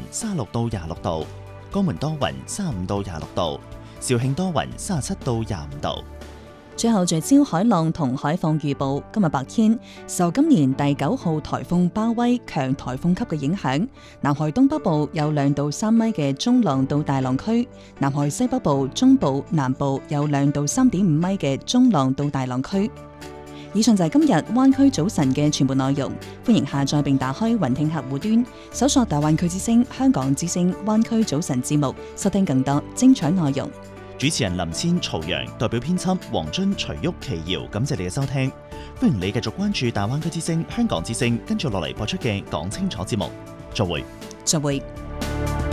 36到26度，江門多雲35到26度，肇慶多雲37到25度。 最後聚焦海浪同海況預報。今日白天受今年第9號颱風巴威強颱風級嘅影響，南海東北部有2到3米嘅中浪到大浪區，南海西北部、中部、南部有2到3.5米嘅中浪到大浪區。以上就係今日灣區早晨嘅全部內容，歡迎下載並打開雲聽客戶端，搜索大灣區之聲、香港之聲灣區早晨節目，收聽更多精彩內容。 主持人林千、曹陽，代表編輯黃津、徐旭、奇瑤，感謝你嘅收聽。歡迎你繼續關注大灣區之聲、香港之聲，跟住落嚟播出嘅講清楚節目。再會。 再會。